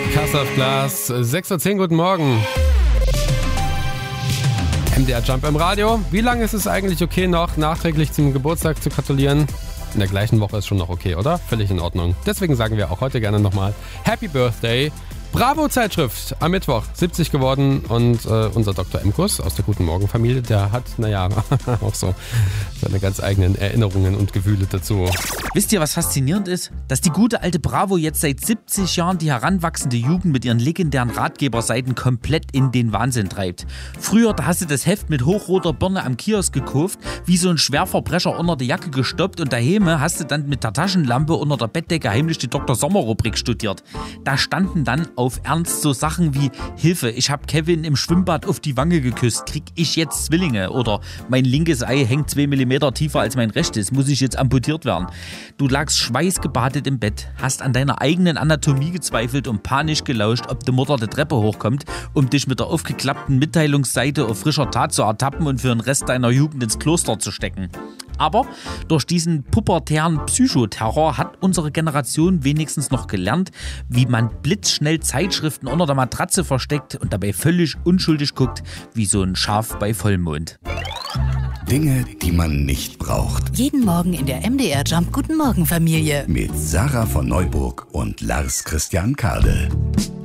Castle of Glass, 6:10 Uhr, guten Morgen. MDR Jump im Radio. Wie lange ist es eigentlich okay, noch nachträglich zum Geburtstag zu gratulieren? In der gleichen Woche ist schon noch okay, oder? Völlig in Ordnung. Deswegen sagen wir auch heute gerne nochmal Happy Birthday. Bravo-Zeitschrift am Mittwoch 70 geworden und unser Dr. Emkus aus der Guten Morgen-Familie, der hat, auch so seine ganz eigenen Erinnerungen und Gefühle dazu. Wisst ihr, was faszinierend ist? Dass die gute alte Bravo jetzt seit 70 Jahren die heranwachsende Jugend mit ihren legendären Ratgeberseiten komplett in den Wahnsinn treibt. Früher, da hast du das Heft mit hochroter Birne am Kiosk gekauft, wie so ein Schwerverbrecher unter die Jacke gestoppt und daheim hast du dann mit der Taschenlampe unter der Bettdecke heimlich die Dr. Sommer-Rubrik studiert. Da standen dann auf Ernst so Sachen wie Hilfe, ich hab Kevin im Schwimmbad auf die Wange geküsst, krieg ich jetzt Zwillinge? Oder mein linkes Ei hängt 2 mm tiefer als mein rechtes, muss ich jetzt amputiert werden? Du lagst schweißgebadet im Bett, hast an deiner eigenen Anatomie gezweifelt und panisch gelauscht, ob die Mutter die Treppe hochkommt, um dich mit der aufgeklappten Mitteilungsseite auf frischer Tat zu ertappen und für den Rest deiner Jugend ins Kloster zu stecken. Aber durch diesen pubertären Psychoterror hat unsere Generation wenigstens noch gelernt, wie man blitzschnell Zeitschriften unter der Matratze versteckt und dabei völlig unschuldig guckt, wie so ein Schaf bei Vollmond. Dinge, die man nicht braucht. Jeden Morgen in der MDR Jump Guten Morgen Familie. Mit Sarah von Neuburg und Lars Christian Kardel.